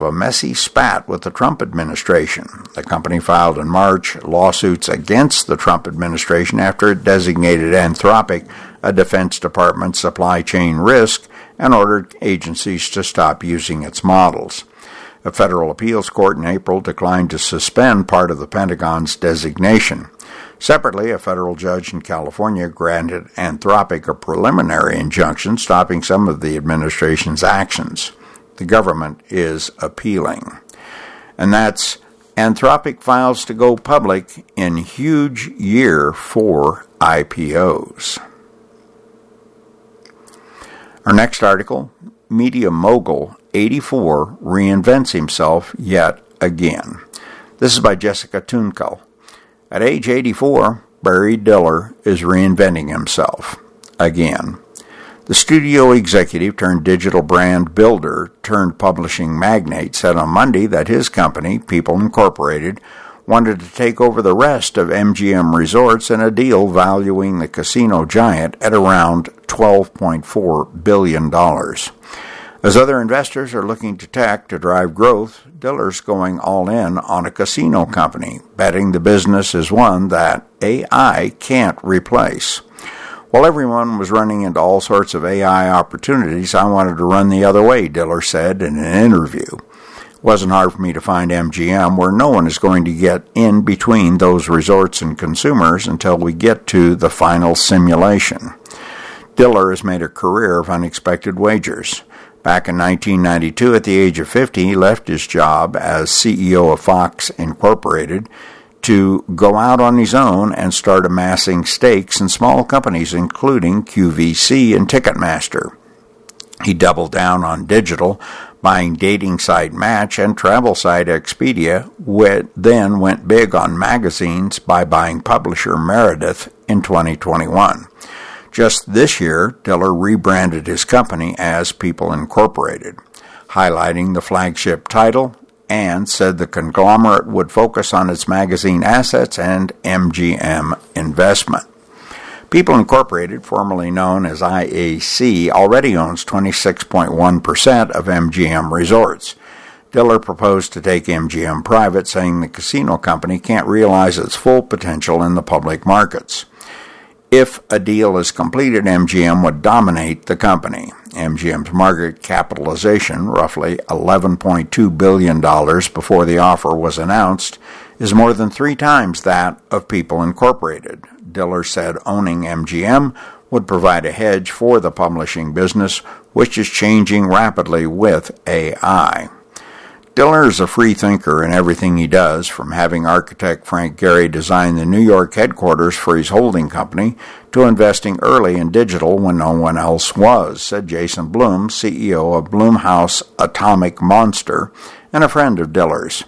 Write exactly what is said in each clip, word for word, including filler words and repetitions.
a messy spat with the Trump administration. The company filed in March lawsuits against the Trump administration after it designated Anthropic a Defense Department supply chain risk and ordered agencies to stop using its models. A federal appeals court in April declined to suspend part of the Pentagon's designation. Separately, a federal judge in California granted Anthropic a preliminary injunction stopping some of the administration's actions. The government is appealing. And that's Anthropic files to go public in huge year for I P Os. Our next article, Media Mogul eighty-four reinvents himself yet again. This is by Jessica Tunkel. At age eighty-four, Barry Diller is reinventing himself again. The studio executive turned digital brand builder turned publishing magnate said on Monday that his company, People Incorporated, wanted to take over the rest of M G M Resorts in a deal valuing the casino giant at around twelve point four billion dollars. As other investors are looking to tech to drive growth, Diller's going all in on a casino company, betting the business is one that A I can't replace. While everyone was running into all sorts of A I opportunities, I wanted to run the other way, Diller said in an interview. It wasn't hard for me to find M G M where no one is going to get in between those resorts and consumers until we get to the final simulation. Diller has made a career of unexpected wagers. Back in nineteen ninety-two, at the age of fifty, he left his job as C E O of Fox Incorporated to go out on his own and start amassing stakes in small companies, including Q V C and Ticketmaster. He doubled down on digital, buying dating site Match and travel site Expedia, then went big on magazines by buying publisher Meredith in twenty twenty-one. Just this year, Diller rebranded his company as People Incorporated, highlighting the flagship title, and said the conglomerate would focus on its magazine assets and M G M investment. People Incorporated, formerly known as I A C, already owns twenty-six point one percent of M G M Resorts. Diller proposed to take M G M private, saying the casino company can't realize its full potential in the public markets. If a deal is completed, M G M would dominate the company. M G M's market capitalization, roughly eleven point two billion dollars before the offer was announced, is more than three times that of People Incorporated. Diller said owning M G M would provide a hedge for the publishing business, which is changing rapidly with A I. Diller is a free thinker in everything he does, from having architect Frank Gehry design the New York headquarters for his holding company to investing early in digital when no one else was, said Jason Bloom, C E O of Blumhouse Atomic Monster and a friend of Diller's.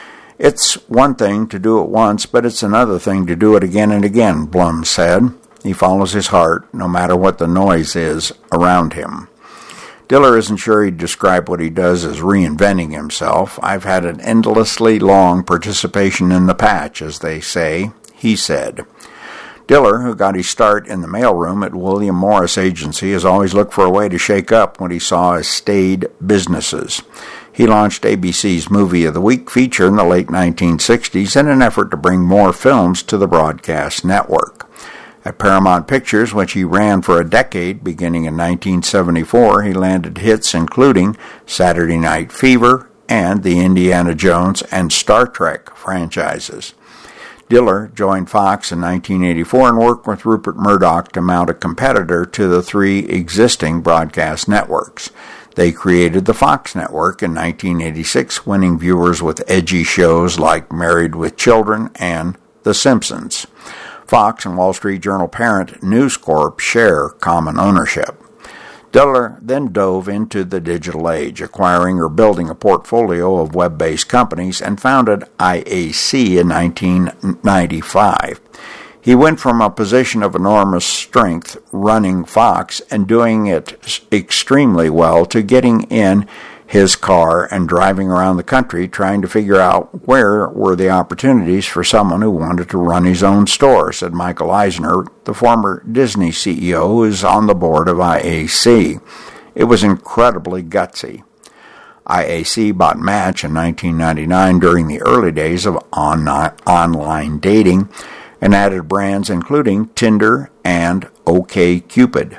It's one thing to do it once, but it's another thing to do it again and again, Blum said. He follows his heart, no matter what the noise is around him. Diller isn't sure he'd describe what he does as reinventing himself. I've had an endlessly long participation in the patch, as they say, he said. Diller, who got his start in the mailroom at William Morris Agency, has always looked for a way to shake up what he saw as staid businesses. He launched A B C's Movie of the Week feature in the late nineteen sixties in an effort to bring more films to the broadcast network. At Paramount Pictures, which he ran for a decade, beginning in nineteen seventy-four, he landed hits including Saturday Night Fever and the Indiana Jones and Star Trek franchises. Diller joined Fox in nineteen eighty-four and worked with Rupert Murdoch to mount a competitor to the three existing broadcast networks. They created the Fox network in nineteen eighty-six, winning viewers with edgy shows like Married with Children and The Simpsons. Fox and Wall Street Journal parent News Corp share common ownership. Diller then dove into the digital age, acquiring or building a portfolio of web-based companies, and founded I A C in nineteen ninety-five. He went from a position of enormous strength running Fox and doing it extremely well to getting in his car and driving around the country trying to figure out where were the opportunities for someone who wanted to run his own store, said Michael Eisner, the former Disney C E O who is on the board of I A C. It was incredibly gutsy. I A C bought Match in nineteen ninety-nine during the early days of on- online dating and added brands including Tinder and OkCupid.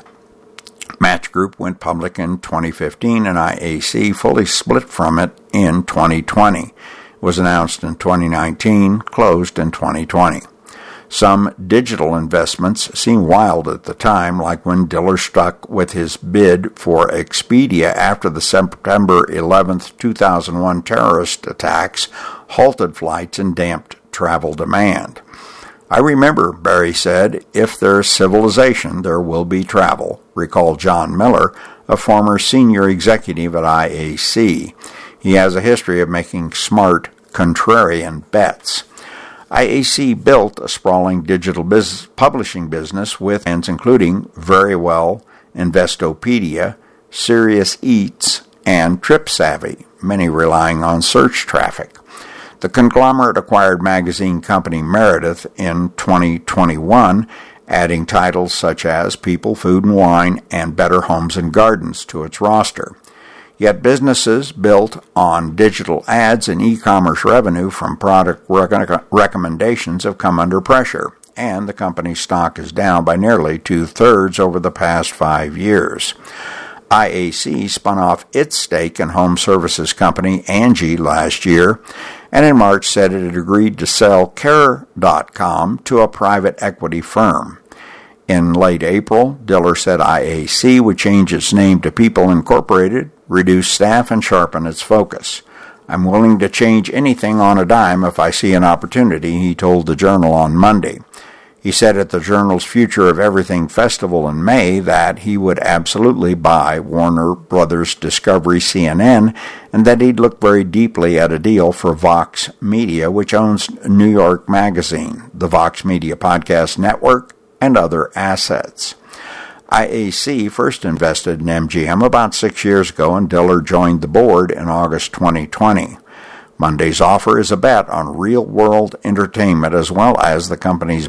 Match Group went public in twenty fifteen and I A C fully split from it in twenty twenty. It was announced in twenty nineteen, closed in twenty twenty. Some digital investments seemed wild at the time, like when Diller stuck with his bid for Expedia after the September eleventh, two thousand one terrorist attacks halted flights and damped travel demand. I remember, Barry said, if there's civilization, there will be travel, recalled John Miller, a former senior executive at I A C. He has a history of making smart, contrarian bets. I A C built a sprawling digital business, publishing business with brands including Verywell, Investopedia, Serious Eats, and TripSavvy, many relying on search traffic. The conglomerate acquired magazine company Meredith in twenty twenty-one, adding titles such as People, Food and Wine and Better Homes and Gardens to its roster. Yet businesses built on digital ads and e-commerce revenue from product rec- recommendations have come under pressure, and the company's stock is down by nearly two-thirds over the past five years. I A C spun off its stake in home services company Angie last year, and in March said it had agreed to sell Care dot com to a private equity firm. In late April, Diller said I A C would change its name to People Incorporated, reduce staff, and sharpen its focus. I'm willing to change anything on a dime if I see an opportunity, he told the Journal on Monday. He said at the Journal's Future of Everything Festival in May that he would absolutely buy Warner Brothers Discovery C N N and that he'd look very deeply at a deal for Vox Media, which owns New York Magazine, the Vox Media Podcast Network, and other assets. I A C first invested in M G M about six years ago, and Diller joined the board in August twenty twenty. Monday's offer is a bet on real-world entertainment as well as the company's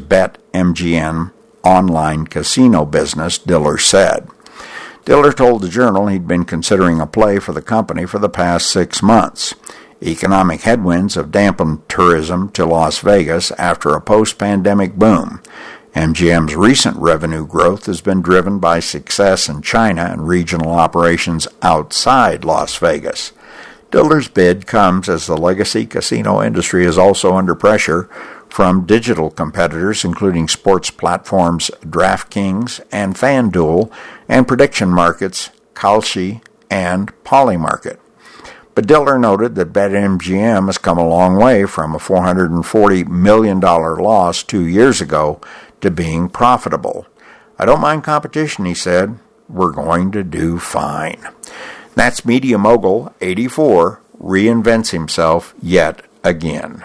BetMGM online casino business, Diller said. Diller told the Journal he'd been considering a play for the company for the past six months. Economic headwinds have dampened tourism to Las Vegas after a post-pandemic boom. M G M's recent revenue growth has been driven by success in China and regional operations outside Las Vegas. Diller's bid comes as the legacy casino industry is also under pressure from digital competitors, including sports platforms DraftKings and FanDuel, and prediction markets Kalshi and Polymarket. But Diller noted that BetMGM has come a long way from a four hundred forty million dollars loss two years ago to being profitable. I don't mind competition, he said. We're going to do fine. That's Media Mogul eighty-four reinvents himself yet again.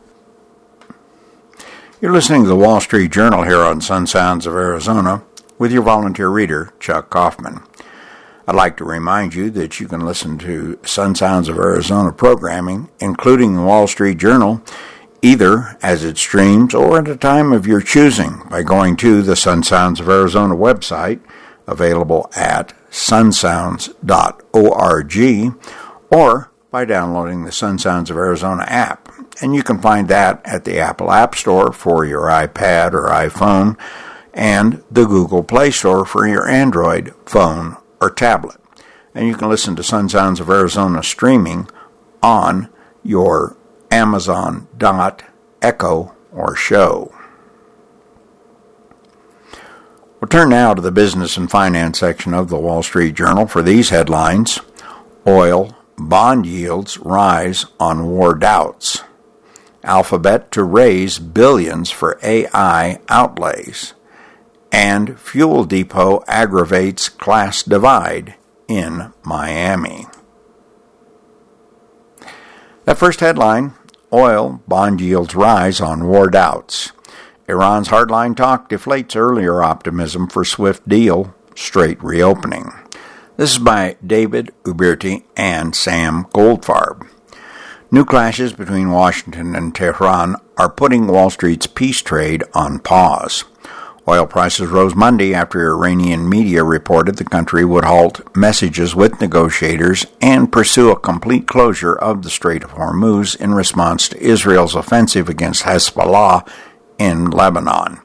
You're listening to the Wall Street Journal here on Sun Sounds of Arizona with your volunteer reader, Chuck Kaufman. I'd like to remind you that you can listen to Sun Sounds of Arizona programming, including the Wall Street Journal, either as it streams or at a time of your choosing by going to the Sun Sounds of Arizona website, available at sun sounds dot org, or by downloading the Sun Sounds of Arizona app. And you can find that at the Apple App Store for your iPad or iPhone and the Google Play Store for your Android phone or tablet. And you can listen to Sun Sounds of Arizona streaming on your Amazon dot Echo or show. We'll turn now to the business and finance section of the Wall Street Journal for these headlines. Oil, bond yields rise on war doubts. Alphabet to raise billions for A I outlays. And fuel depot aggravates class divide in Miami. That first headline, oil, bond yields rise on war doubts. Iran's hardline talk deflates earlier optimism for swift deal, straight reopening. This is by David Uberti and Sam Goldfarb. New clashes between Washington and Tehran are putting Wall Street's peace trade on pause. Oil prices rose Monday after Iranian media reported the country would halt messages with negotiators and pursue a complete closure of the Strait of Hormuz in response to Israel's offensive against Hezbollah in Lebanon.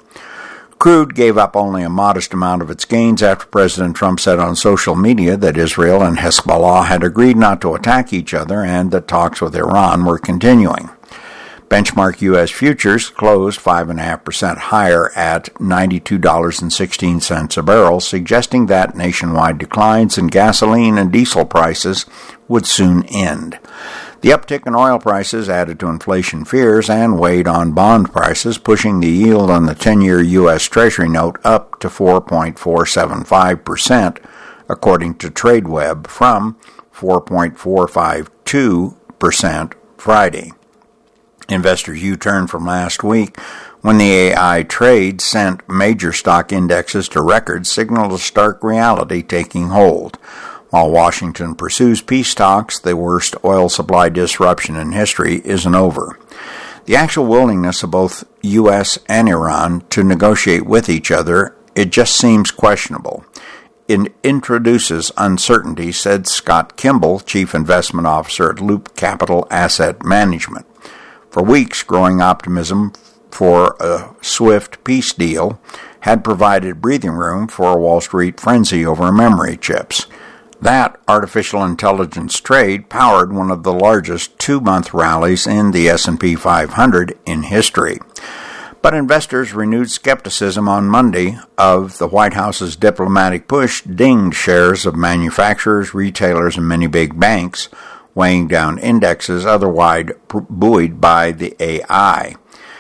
Crude gave up only a modest amount of its gains after President Trump said on social media that Israel and Hezbollah had agreed not to attack each other and that talks with Iran were continuing. Benchmark U S futures closed five point five percent higher at ninety-two dollars and sixteen cents a barrel, suggesting that nationwide declines in gasoline and diesel prices would soon end. The uptick in oil prices added to inflation fears and weighed on bond prices, pushing the yield on the ten-year U S Treasury note up to four point four seven five percent, according to TradeWeb, from four point four five two percent Friday. Investors U-turned from last week when the A I trade sent major stock indexes to records, signaled a stark reality taking hold. While Washington pursues peace talks, the worst oil supply disruption in history isn't over. The actual willingness of both U S and Iran to negotiate with each other, it just seems questionable. It introduces uncertainty, said Scott Kimball, Chief Investment Officer at Loop Capital Asset Management. For weeks, growing optimism for a swift peace deal had provided breathing room for a Wall Street frenzy over memory chips. That artificial intelligence trade powered one of the largest two-month rallies in the S and P five hundred in history. But investors' renewed skepticism on Monday of the White House's diplomatic push dinged shares of manufacturers, retailers, and many big banks, weighing down indexes otherwise buoyed by the A I.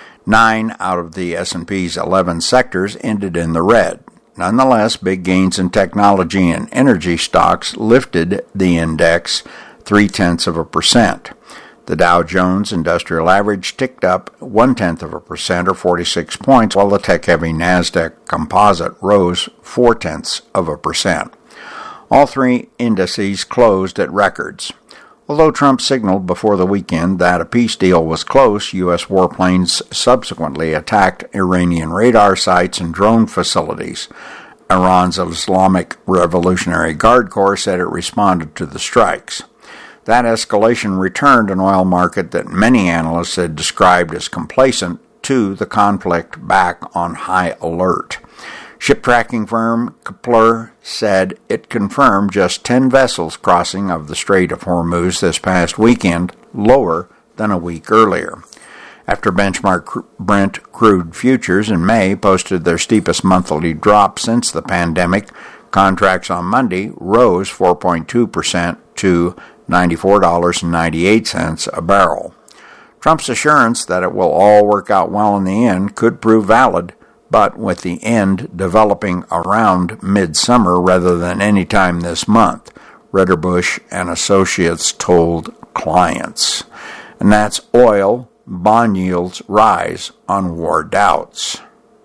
Nine out of the S and P's eleven sectors ended in the red. Nonetheless, big gains in technology and energy stocks lifted the index three-tenths of a percent. The Dow Jones Industrial Average ticked up one-tenth of a percent or forty-six points, while the tech-heavy NASDAQ Composite rose four-tenths of a percent. All three indices closed at records. Although Trump signaled before the weekend that a peace deal was close, U S warplanes subsequently attacked Iranian radar sites and drone facilities. Iran's Islamic Revolutionary Guard Corps said it responded to the strikes. That escalation returned an oil market that many analysts had described as complacent to the conflict back on high alert. Ship tracking firm Kepler said it confirmed just ten vessels crossing of the Strait of Hormuz this past weekend, lower than a week earlier. After benchmark Brent crude futures in May posted their steepest monthly drop since the pandemic, contracts on Monday rose four point two percent to ninety-four dollars and ninety-eight cents a barrel. Trump's assurance that it will all work out well in the end could prove valid, but with the end developing around midsummer rather than any time this month, Ritterbusch and Associates told clients. And that's oil, bond yields rise on war doubts.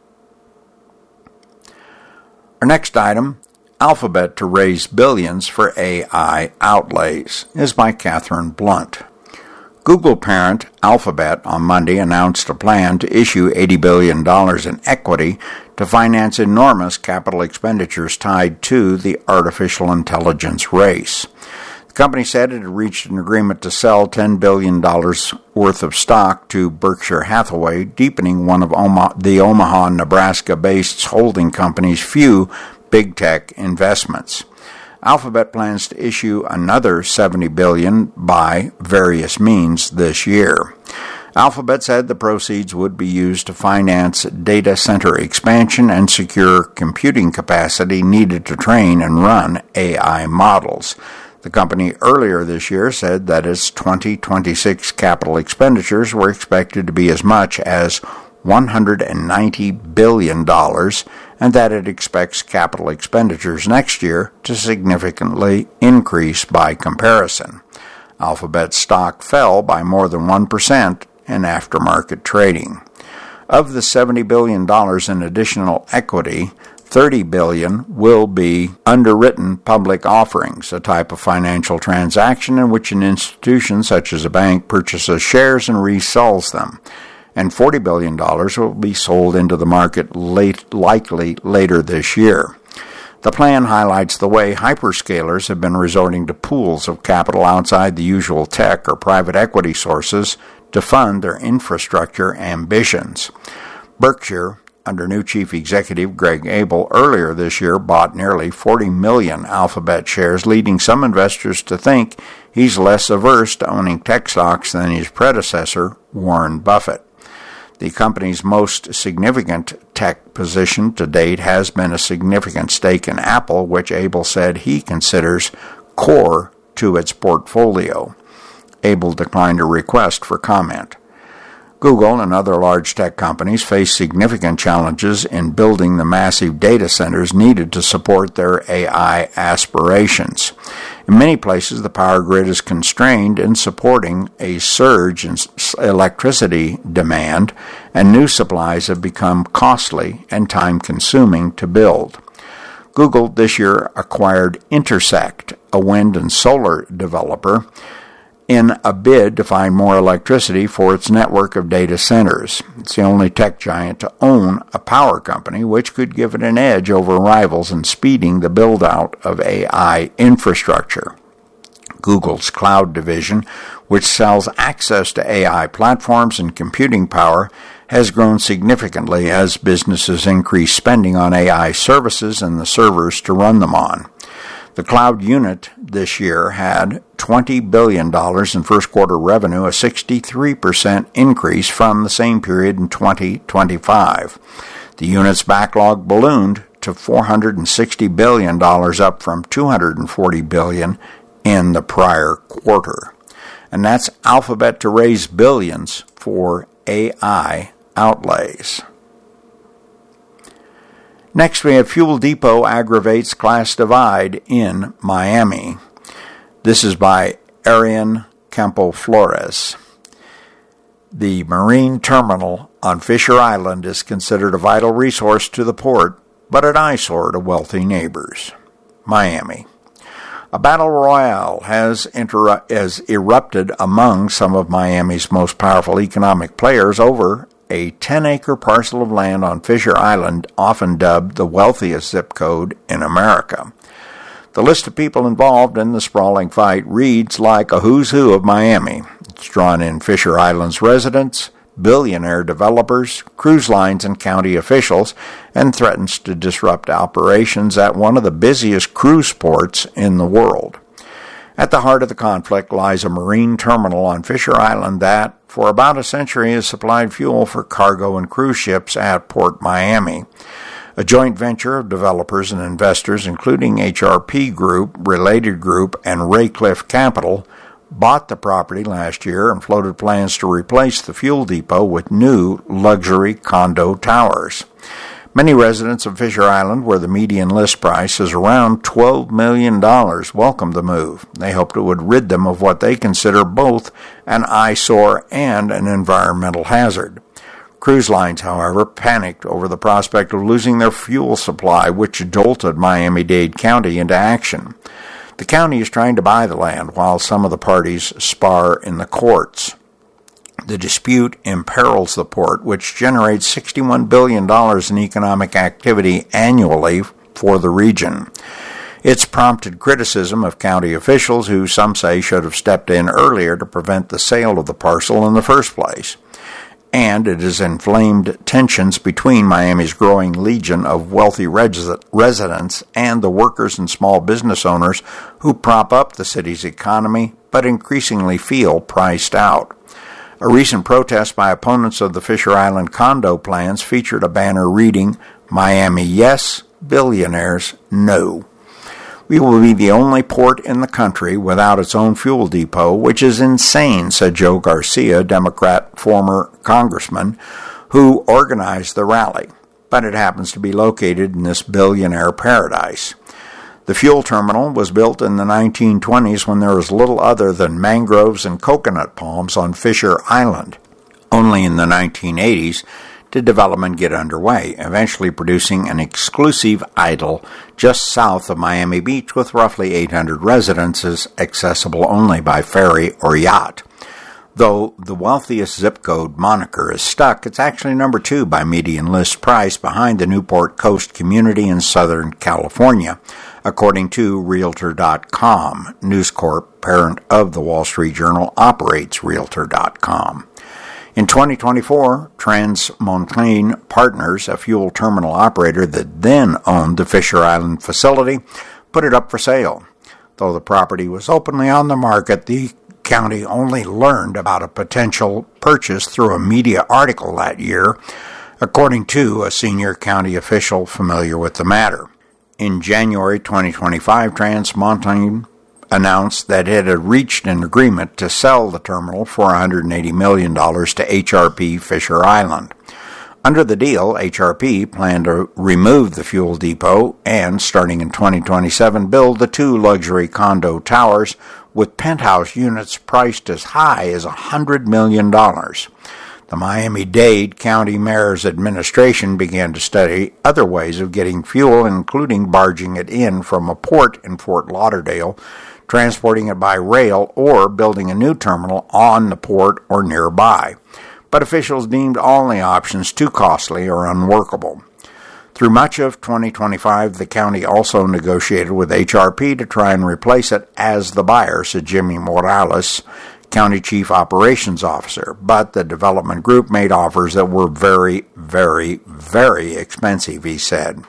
Our next item, Alphabet to raise billions for A I outlays, is by Catherine Blunt. Google parent Alphabet on Monday announced a plan to issue eighty billion dollars in equity to finance enormous capital expenditures tied to the artificial intelligence race. The company said it had reached an agreement to sell ten billion dollars worth of stock to Berkshire Hathaway, deepening one of Oma- the Omaha, Nebraska-based holding company's few big tech investments. Alphabet plans to issue another seventy billion dollars by various means this year. Alphabet said the proceeds would be used to finance data center expansion and secure computing capacity needed to train and run A I models. The company earlier this year said that its twenty twenty-six capital expenditures were expected to be as much as one hundred ninety billion dollars, and that it expects capital expenditures next year to significantly increase by comparison. Alphabet stock fell by more than one percent in aftermarket trading. Of the seventy billion dollars in additional equity, thirty billion dollars will be underwritten public offerings, a type of financial transaction in which an institution such as a bank purchases shares and resells them. and forty billion dollars will be sold into the market late, likely later this year. The plan highlights the way hyperscalers have been resorting to pools of capital outside the usual tech or private equity sources to fund their infrastructure ambitions. Berkshire, under new chief executive Greg Abel, earlier this year bought nearly forty million Alphabet shares, leading some investors to think he's less averse to owning tech stocks than his predecessor, Warren Buffett. The company's most significant tech position to date has been a significant stake in Apple, which Abel said he considers core to its portfolio. Abel declined a request for comment. Google and other large tech companies face significant challenges in building the massive data centers needed to support their A I aspirations. In many places, the power grid is constrained in supporting a surge in electricity demand, and new supplies have become costly and time-consuming to build. Google this year acquired Intersect, a wind and solar developer, in a bid to find more electricity for its network of data centers. It's the only tech giant to own a power company, which could give it an edge over rivals in speeding the build-out of A I infrastructure. Google's cloud division, which sells access to A I platforms and computing power, has grown significantly as businesses increase spending on A I services and the servers to run them on. The cloud unit this year had twenty billion dollars in first quarter revenue, a sixty-three percent increase from the same period in twenty twenty-five. The unit's backlog ballooned to four hundred sixty billion dollars, up from two hundred forty billion dollars in the prior quarter. And that's Alphabet to raise billions for A I outlays. Next, we have Fuel Depot aggravates class divide in Miami. This is by Arian Campo Flores. The marine terminal on Fisher Island is considered a vital resource to the port, but an eyesore to wealthy neighbors. Miami. A battle royale has, inter- has erupted among some of Miami's most powerful economic players over a ten-acre parcel of land on Fisher Island, often dubbed the wealthiest zip code in America. The list of people involved in the sprawling fight reads like a who's who of Miami. It's drawn in Fisher Island's residents, billionaire developers, cruise lines, and county officials, and threatens to disrupt operations at one of the busiest cruise ports in the world. At the heart of the conflict lies a marine terminal on Fisher Island that, for about a century, has supplied fuel for cargo and cruise ships at Port Miami. A joint venture of developers and investors, including H R P Group, Related Group, and Raycliffe Capital, bought the property last year and floated plans to replace the fuel depot with new luxury condo towers. Many residents of Fisher Island, where the median list price is around twelve million dollars, welcomed the move. They hoped it would rid them of what they consider both an eyesore and an environmental hazard. Cruise lines, however, panicked over the prospect of losing their fuel supply, which jolted Miami-Dade County into action. The county is trying to buy the land while some of the parties spar in the courts. The dispute imperils the port, which generates sixty-one billion dollars in economic activity annually for the region. It's prompted criticism of county officials who some say should have stepped in earlier to prevent the sale of the parcel in the first place. And it has inflamed tensions between Miami's growing legion of wealthy res- residents and the workers and small business owners who prop up the city's economy but increasingly feel priced out. A recent protest by opponents of the Fisher Island condo plans featured a banner reading, "Miami yes, billionaires no." We will be the only port in the country without its own fuel depot, which is insane, said Joe Garcia, Democrat former congressman, who organized the rally. But it happens to be located in this billionaire paradise. The fuel terminal was built in the nineteen twenties when there was little other than mangroves and coconut palms on Fisher Island. Only in the nineteen eighties did development get underway, eventually producing an exclusive idol just south of Miami Beach with roughly eight hundred residences accessible only by ferry or yacht. Though the wealthiest zip code moniker is stuck, it's actually number two by median list price behind the Newport Coast community in Southern California, according to Realtor dot com. News Corp, parent of the Wall Street Journal, operates Realtor dot com. In twenty twenty-four, Transmontane Partners, a fuel terminal operator that then owned the Fisher Island facility, put it up for sale. Though the property was openly on the market, the county only learned about a potential purchase through a media article that year, according to a senior county official familiar with the matter. In January twenty twenty-five, Transmontane announced that it had reached an agreement to sell the terminal for one hundred eighty million dollars to H R P Fisher Island. Under the deal, H R P planned to remove the fuel depot and, starting in twenty twenty-seven, build the two luxury condo towers with penthouse units priced as high as one hundred million dollars. The Miami-Dade County Mayor's administration began to study other ways of getting fuel, including barging it in from a port in Fort Lauderdale, transporting it by rail, or building a new terminal on the port or nearby. But officials deemed all the options too costly or unworkable. Through much of twenty twenty-five, the county also negotiated with H R P to try and replace it as the buyer, said Jimmy Morales, County Chief Operations Officer. But the development group made offers that were very, very, very expensive, he said.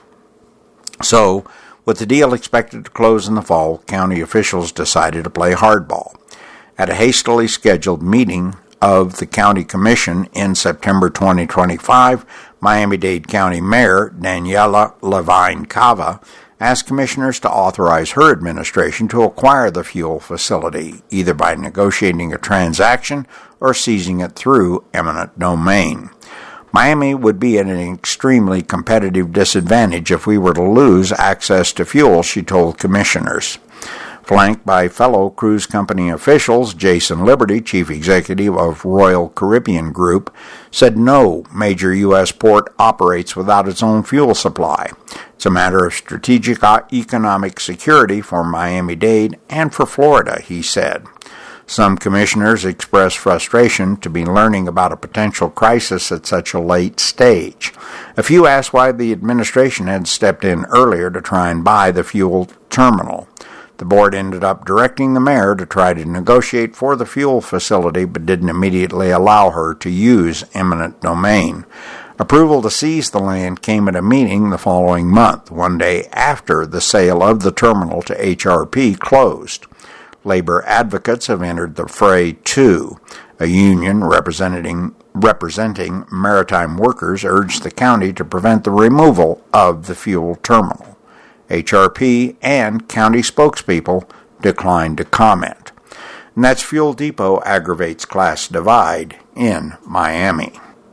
So, with the deal expected to close in the fall, county officials decided to play hardball. At a hastily scheduled meeting of the County Commission in September twenty twenty-five, Miami-Dade County Mayor Daniela Levine Cava asked commissioners to authorize her administration to acquire the fuel facility, either by negotiating a transaction or seizing it through eminent domain. Miami would be at an extremely competitive disadvantage if we were to lose access to fuel, she told commissioners. Flanked by fellow cruise company officials, Jason Liberty, chief executive of Royal Caribbean Group, said no major U S port operates without its own fuel supply. It's a matter of strategic economic security for Miami-Dade and for Florida, he said. Some commissioners expressed frustration to be learning about a potential crisis at such a late stage. A few asked why the administration had stepped in earlier to try and buy the fuel terminal. The board ended up directing the mayor to try to negotiate for the fuel facility, but didn't immediately allow her to use eminent domain. Approval to seize the land came at a meeting the following month, one day after the sale of the terminal to H R P closed. Labor advocates have entered the fray too. A union representing representing maritime workers urged the county to prevent the removal of the fuel terminal. H R P and county spokespeople declined to comment. And that's Fuel Depot aggravates class divide in Miami.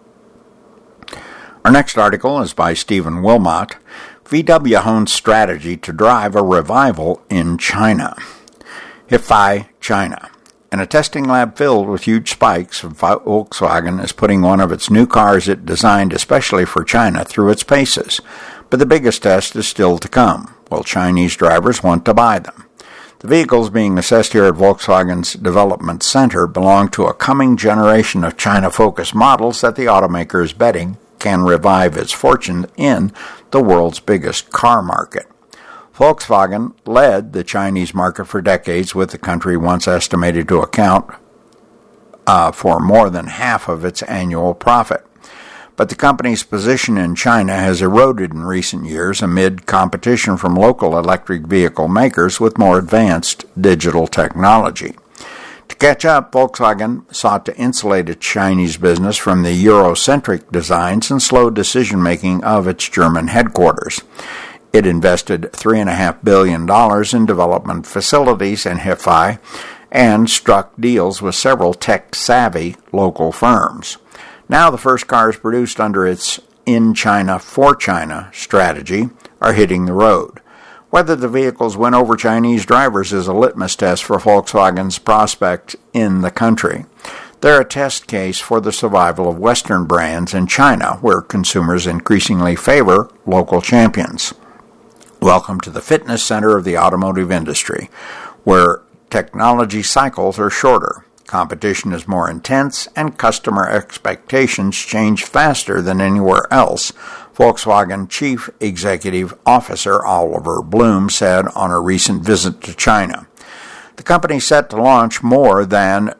Our next article is by Stephen Wilmot. V W hones strategy to drive a revival in China. Hifai, China. In a testing lab filled with huge spikes, Volkswagen is putting one of its new cars it designed especially for China through its paces. But the biggest test is still to come. Will Chinese drivers want to buy them? The vehicles being assessed here at Volkswagen's Development Center belong to a coming generation of China-focused models that the automaker is betting can revive its fortune in the world's biggest car market. Volkswagen led the Chinese market for decades, with the country once estimated to account uh, for more than half of its annual profit. But the company's position in China has eroded in recent years amid competition from local electric vehicle makers with more advanced digital technology. To catch up, Volkswagen sought to insulate its Chinese business from the Eurocentric designs and slow decision-making of its German headquarters. It invested three point five billion dollars in development facilities in Hifai and struck deals with several tech-savvy local firms. Now the first cars produced under its In China, for China strategy are hitting the road. Whether the vehicles win over Chinese drivers is a litmus test for Volkswagen's prospect in the country. They're a test case for the survival of Western brands in China, where consumers increasingly favor local champions. Welcome to the fitness center of the automotive industry, where technology cycles are shorter. Competition is more intense and customer expectations change faster than anywhere else, Volkswagen Chief Executive Officer Oliver Blume said on a recent visit to China. The company is set to launch more than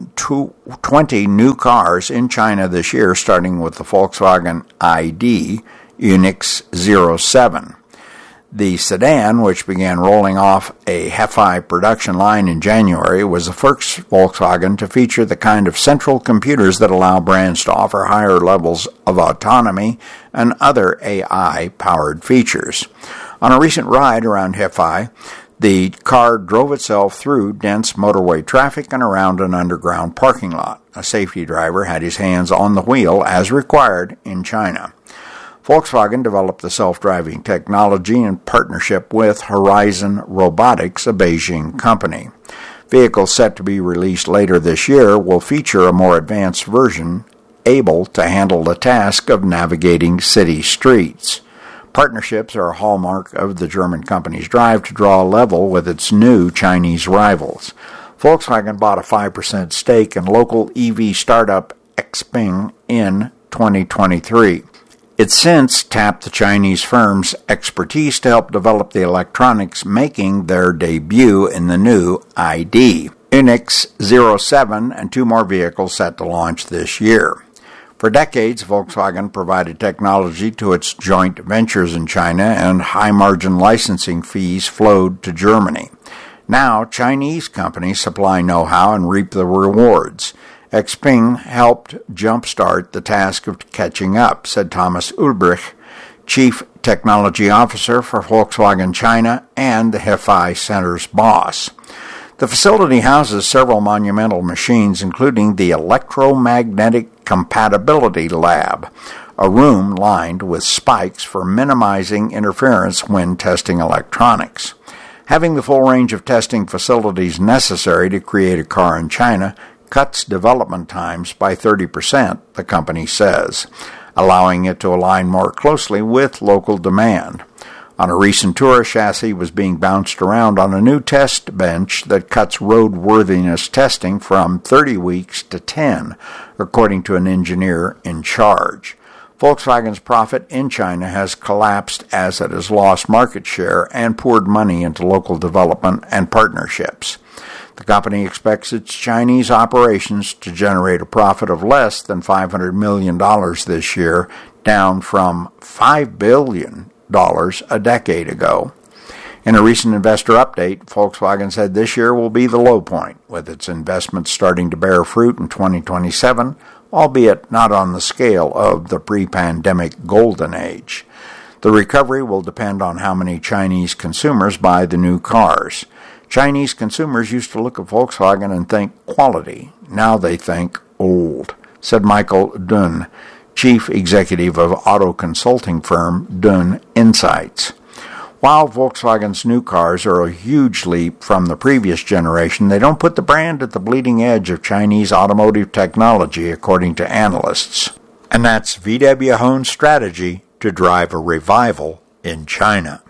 twenty new cars in China this year, starting with the Volkswagen I D Unix zero seven. The sedan, which began rolling off a Hef-I production line in January, was the first Volkswagen to feature the kind of central computers that allow brands to offer higher levels of autonomy and other A I-powered features. On a recent ride around Hef-I, the car drove itself through dense motorway traffic and around an underground parking lot. A safety driver had his hands on the wheel as required in China. Volkswagen developed the self-driving technology in partnership with Horizon Robotics, a Beijing company. Vehicles set to be released later this year will feature a more advanced version able to handle the task of navigating city streets. Partnerships are a hallmark of the German company's drive to draw a level with its new Chinese rivals. Volkswagen bought a five percent stake in local E V startup Xpeng in twenty twenty-three. It's since tapped the Chinese firm's expertise to help develop the electronics, making their debut in the new I D Unix zero seven and two more vehicles set to launch this year. For decades, Volkswagen provided technology to its joint ventures in China, and high-margin licensing fees flowed to Germany. Now, Chinese companies supply know-how and reap the rewards. Xpeng helped jumpstart the task of catching up, said Thomas Ulbrich, Chief Technology Officer for Volkswagen China and the Hef-I Center's boss. The facility houses several monumental machines, including the Electromagnetic Compatibility Lab, a room lined with spikes for minimizing interference when testing electronics. Having the full range of testing facilities necessary to create a car in China cuts development times by thirty percent, the company says, allowing it to align more closely with local demand. On a recent tour, a chassis was being bounced around on a new test bench that cuts roadworthiness testing from thirty weeks to ten, according to an engineer in charge. Volkswagen's profit in China has collapsed as it has lost market share and poured money into local development and partnerships. The company expects its Chinese operations to generate a profit of less than five hundred million dollars this year, down from five billion dollars a decade ago. In a recent investor update, Volkswagen said this year will be the low point, with its investments starting to bear fruit in twenty twenty-seven, albeit not on the scale of the pre-pandemic golden age. The recovery will depend on how many Chinese consumers buy the new cars. Chinese consumers used to look at Volkswagen and think quality. Now they think old, said Michael Dunn, Chief Executive of auto consulting firm Dunn Insights. While Volkswagen's new cars are a huge leap from the previous generation, they don't put the brand at the bleeding edge of Chinese automotive technology, according to analysts. And that's V W Hone's strategy to drive a revival in China.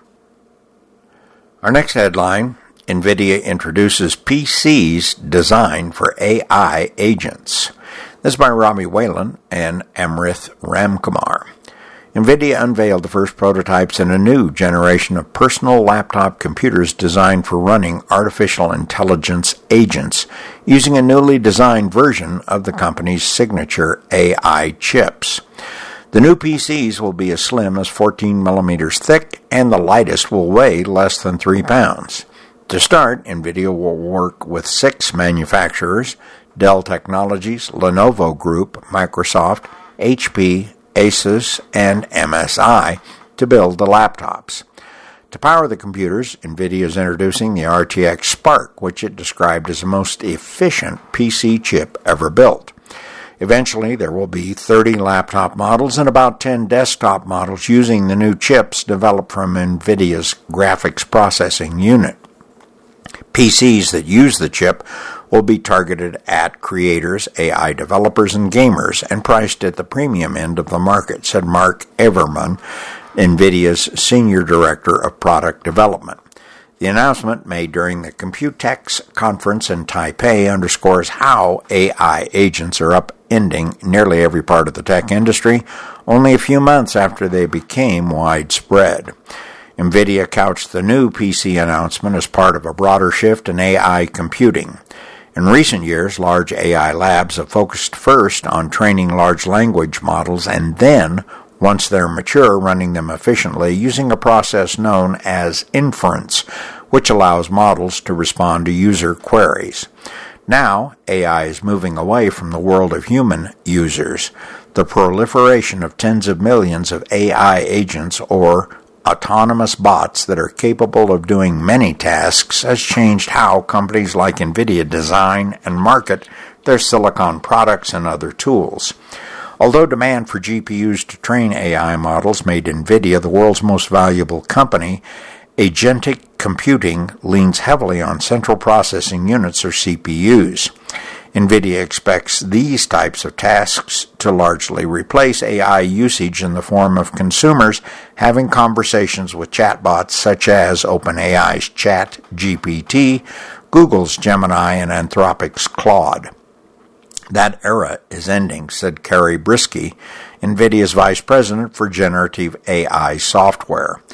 Our next headline: NVIDIA introduces P Cs designed for A I agents. This is by Robbie Whalen and Amrith Ramkumar. NVIDIA unveiled the first prototypes in a new generation of personal laptop computers designed for running artificial intelligence agents using a newly designed version of the company's signature A I chips. The new P Cs will be as slim as fourteen millimeters thick, and the lightest will weigh less than three pounds. To start, NVIDIA will work with six manufacturers: Dell Technologies, Lenovo Group, Microsoft, H P, Asus, and M S I to build the laptops. To power the computers, NVIDIA is introducing the R T X Spark, which it described as the most efficient P C chip ever built. Eventually, there will be thirty laptop models and about ten desktop models using the new chips developed from NVIDIA's graphics processing unit. P Cs that use the chip will be targeted at creators, A I developers, and gamers, and priced at the premium end of the market, said Mark Everman, NVIDIA's Senior Director of Product Development. The announcement made during the Computex conference in Taipei underscores how A I agents are upending nearly every part of the tech industry only a few months after they became widespread. NVIDIA couched the new P C announcement as part of a broader shift in A I computing. In recent years, large A I labs have focused first on training large language models and then, once they're mature, running them efficiently using a process known as inference, which allows models to respond to user queries. Now, A I is moving away from the world of human users. The proliferation of tens of millions of A I agents or autonomous bots that are capable of doing many tasks has changed how companies like NVIDIA design and market their silicon products and other tools. Although demand for G P Us to train A I models made NVIDIA the world's most valuable company, agentic computing leans heavily on central processing units or C P Us. NVIDIA expects these types of tasks to largely replace A I usage in the form of consumers having conversations with chatbots such as OpenAI's ChatGPT, Google's Gemini, and Anthropic's Claude. That era is ending, said Carrie Brisky, NVIDIA's vice president for generative A I software.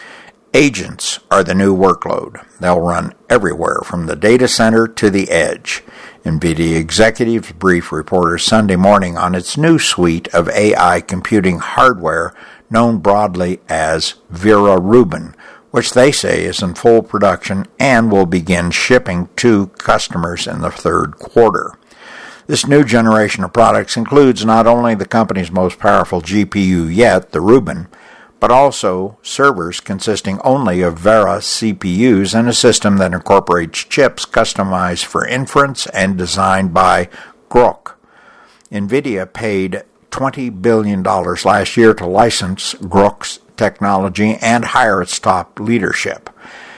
Agents are the new workload. They'll run everywhere from the data center to the edge. NVIDIA executives briefed reporters Sunday morning on its new suite of A I computing hardware known broadly as Vera Rubin, which they say is in full production and will begin shipping to customers in the third quarter. This new generation of products includes not only the company's most powerful G P U yet, the Rubin, but also servers consisting only of Vera C P Us and a system that incorporates chips customized for inference and designed by Groq. NVIDIA paid twenty billion dollars last year to license Groq's technology and hire its top leadership.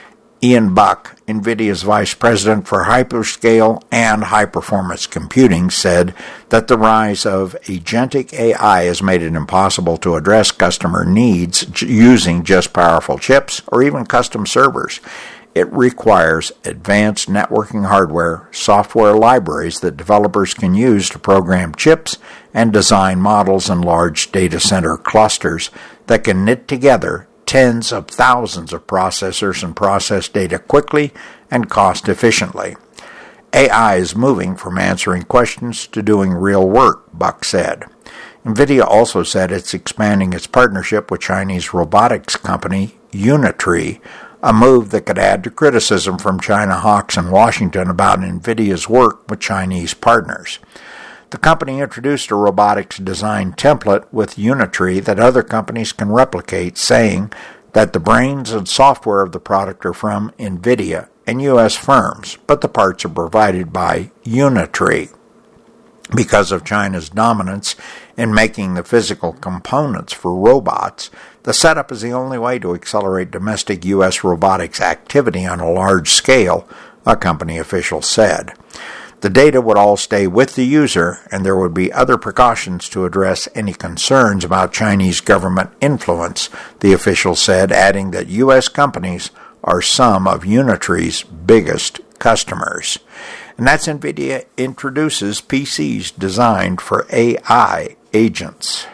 Ian Buck, NVIDIA's vice president for hyperscale and high-performance computing, said that the rise of agentic A I has made it impossible to address customer needs using just powerful chips or even custom servers. It requires advanced networking hardware, software libraries that developers can use to program chips and design models in large data center clusters that can knit together tens of thousands of processors and process data quickly and cost efficiently. A I is moving from answering questions to doing real work, Buck said. NVIDIA also said it's expanding its partnership with Chinese robotics company Unitree, a move that could add to criticism from China hawks in Washington about NVIDIA's work with Chinese partners. The company introduced a robotics design template with Unitree that other companies can replicate, saying that the brains and software of the product are from NVIDIA and U S firms, but the parts are provided by Unitree. Because of China's dominance in making the physical components for robots, the setup is the only way to accelerate domestic U S robotics activity on a large scale, a company official said. The data would all stay with the user, and there would be other precautions to address any concerns about Chinese government influence, the official said, adding that U S companies are some of Unitree's biggest customers. And that's NVIDIA introduces P Cs designed for A I agents.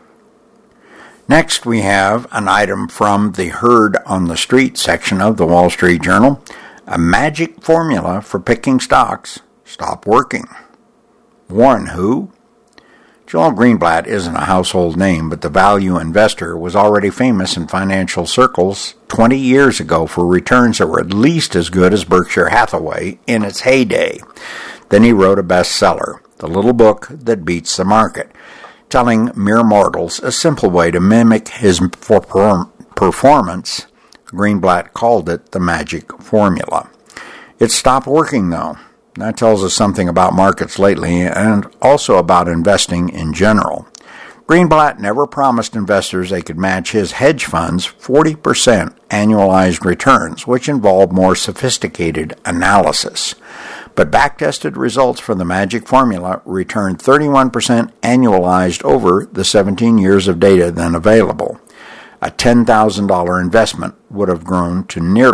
Next, we have an item from the Heard on the Street section of the Wall Street Journal, a magic formula for picking stocks. Stop working. Warren who? Joel Greenblatt isn't a household name, but the value investor was already famous in financial circles twenty years ago for returns that were at least as good as Berkshire Hathaway in its heyday. Then he wrote a bestseller, The Little Book That Beats the Market, telling mere mortals a simple way to mimic his performance. Greenblatt called it the magic formula. It stopped working, though. That tells us something about markets lately and also about investing in general. Greenblatt never promised investors they could match his hedge fund's forty percent annualized returns, which involved more sophisticated analysis. But back-tested results from the magic formula returned thirty-one percent annualized over the seventeen years of data then available. A ten thousand dollars investment would have grown to nearly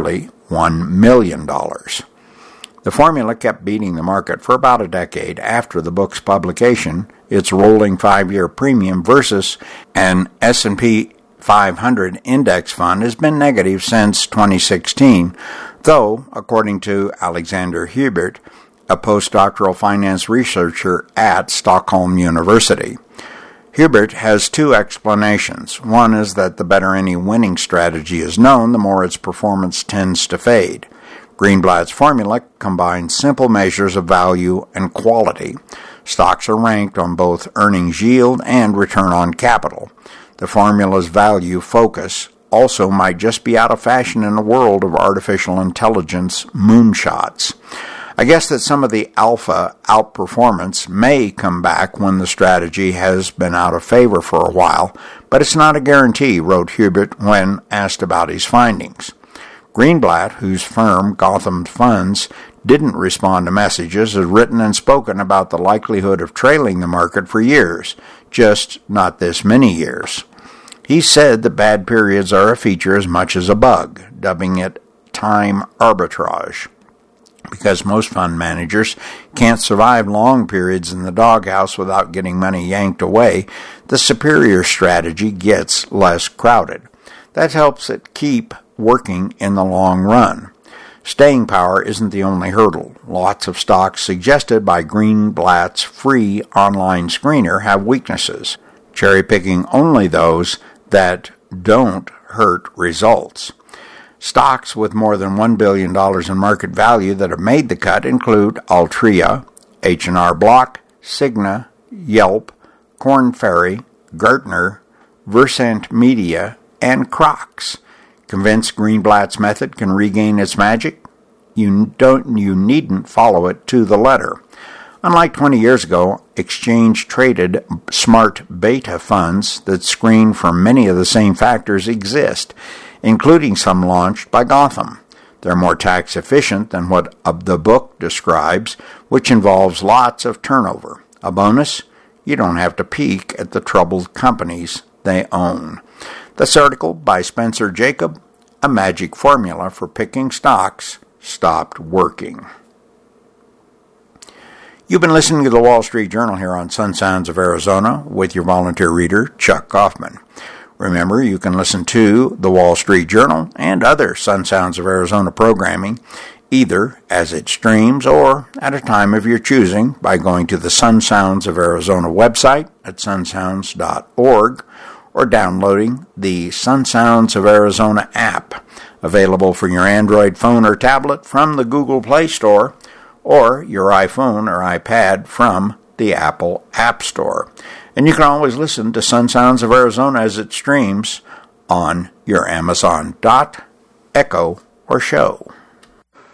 one million dollars. The formula kept beating the market for about a decade after the book's publication. Its rolling five-year premium versus an S and P five hundred index fund has been negative since twenty sixteen, though, according to Alexander Hubert, a postdoctoral finance researcher at Stockholm University. Hubert has two explanations. One is that the better any winning strategy is known, the more its performance tends to fade. Greenblatt's formula combines simple measures of value and quality. Stocks are ranked on both earnings yield and return on capital. The formula's value focus also might just be out of fashion in a world of artificial intelligence moonshots. I guess that some of the alpha outperformance may come back when the strategy has been out of favor for a while, but it's not a guarantee, wrote Hubert when asked about his findings. Greenblatt, whose firm, Gotham Funds, didn't respond to messages, has written and spoken about the likelihood of trailing the market for years, just not this many years. He said that bad periods are a feature as much as a bug, dubbing it time arbitrage. Because most fund managers can't survive long periods in the doghouse without getting money yanked away, the superior strategy gets less crowded. That helps it keep working in the long run. Staying power isn't the only hurdle. Lots of stocks suggested by Greenblatt's free online screener have weaknesses, cherry-picking only those that don't hurt results. Stocks with more than one billion dollars in market value that have made the cut include Altria, H and R Block, Cigna, Yelp, Korn Ferry, Gartner, Versant Media, and Crocs. Convinced Greenblatt's method can regain its magic? You don't. You needn't follow it to the letter. Unlike twenty years ago, exchange-traded smart beta funds that screen for many of the same factors exist, including some launched by Gotham. They're more tax efficient than what the book describes, which involves lots of turnover. A bonus? You don't have to peek at the troubled companies they own. This article by Spencer Jacob, A Magic Formula for Picking Stocks, stopped working. You've been listening to the Wall Street Journal here on Sun Sounds of Arizona with your volunteer reader, Chuck Kaufman. Remember, you can listen to the Wall Street Journal and other Sun Sounds of Arizona programming either as it streams or at a time of your choosing by going to the Sun Sounds of Arizona website at sun sounds dot org or downloading the Sun Sounds of Arizona app, available for your Android phone or tablet from the Google Play Store or your iPhone or iPad from the Apple App Store. And you can always listen to Sun Sounds of Arizona as it streams on your Amazon Dot, Echo, or Show.